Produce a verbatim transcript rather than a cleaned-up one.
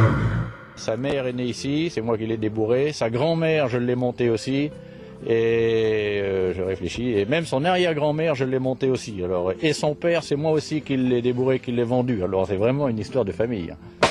Sa mère est née ici, c'est moi qui l'ai débourré. Sa grand-mère, je l'ai montée aussi. Et euh, je réfléchis. Et même son arrière-grand-mère, je l'ai montée aussi. Alors, et son père, c'est moi aussi qui l'ai débourré, qui l'ai vendu. Alors c'est vraiment une histoire de famille.